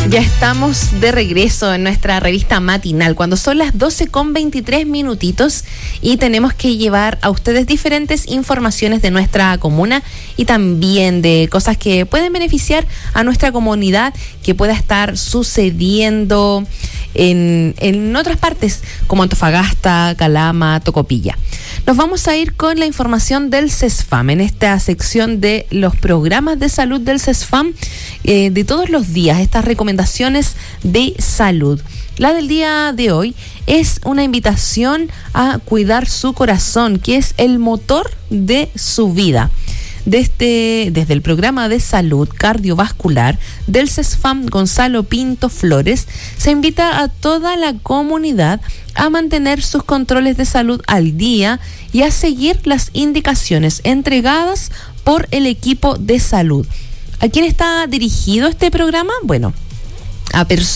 Ya estamos de regreso en nuestra revista matinal, cuando son las 12:23 y tenemos que llevar a ustedes diferentes informaciones de nuestra comuna y también de cosas que pueden beneficiar a nuestra comunidad, que pueda estar sucediendo en otras partes como Antofagasta, Calama, Tocopilla. Nos vamos a ir con la información del CESFAM en esta sección de los programas de salud del CESFAM de todos los días, estas recomendaciones de salud. La del día de hoy es una invitación a cuidar su corazón, que es el motor de su vida. Desde el programa de salud cardiovascular del CESFAM Gonzalo Pinto Flores, se invita a toda la comunidad a mantener sus controles de salud al día y a seguir las indicaciones entregadas por el equipo de salud. ¿A quién está dirigido este programa? Bueno, a personas